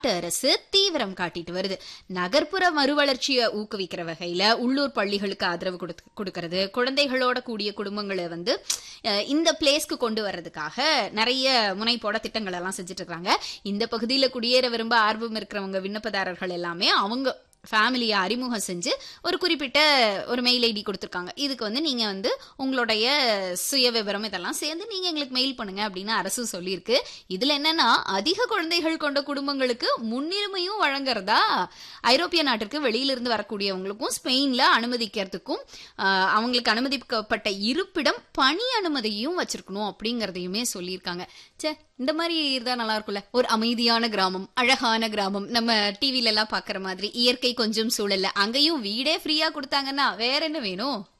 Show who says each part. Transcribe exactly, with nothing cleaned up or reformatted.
Speaker 1: அரசு தீவிரம் காட்டிட்டு வருது. நகர்ப்புற மறுவளர்ச்சியை ஊக்குவிக்கிற வகையில உள்ளூர் பள்ளிகளுக்கு ஆதரவு கொடுக்கறது, குழந்தைகளோட கூடிய குடும்பங்களை வந்து இந்த பிளேஸ்க்கு கொண்டு வர்றதுக்காக நிறைய முனைப்போட திட்டங்கள் எல்லாம் செஞ்சுட்டு இருக்காங்க. இந்த பகுதியில குடியேற விரும்ப ஆர்வம் இருக்கிறவங்க விண்ணப்பதாரர்கள் எல்லாமே அவங்க ஃபேமிலியை அறிமுகம் செஞ்சு ஒரு குறிப்பிட்ட ஒரு மெயில் ஐடி கொடுத்துருக்காங்க. இதுக்கு வந்து நீங்க வந்து உங்களுடைய சுய விவரம் இதெல்லாம் சேர்ந்து நீங்க எங்களுக்கு மெயில் பண்ணுங்க அப்படின்னு அரசு சொல்லியிருக்கு. இதுல என்னன்னா அதிக குழந்தைகள் கொண்ட குடும்பங்களுக்கு முன்னுரிமையும் வழங்குறதா ஐரோப்பிய நாட்டிற்கு வெளியிலிருந்து வரக்கூடியவங்களுக்கும் ஸ்பெயின்ல அனுமதிக்கிறதுக்கும் அவங்களுக்கு அனுமதிக்கப்பட்ட இருப்பிடம் பணி அனுமதியும் வச்சிருக்கணும் அப்படிங்கறதையுமே சொல்லியிருக்காங்க. சே, இந்த மாதிரி இருந்தா நல்லா இருக்கும்ல. ஒரு அமைதியான கிராமம், அழகான கிராமம், நம்ம டிவில எல்லாம் பாக்குற மாதிரி இயற்கை கொஞ்சம் சூழல்ல அங்கேயும் வீடே ஃப்ரீயா கொடுத்தாங்கன்னா வேற என்ன வேணும்?